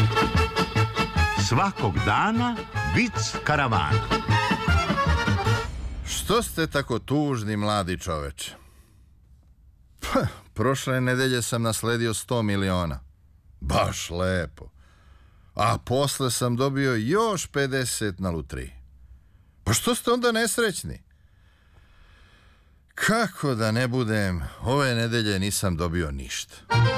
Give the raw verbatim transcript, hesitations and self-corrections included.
Svakog dana vic karavana. Što ste tako tužni, mladi čoveče? Pa, prošle nedelje sam nasledio sto miliona. Baš lepo. A posle sam dobio još pedeset na lutriji. Pa što ste onda nesrećni? Kako da ne budem, ove nedelje nisam dobio ništa.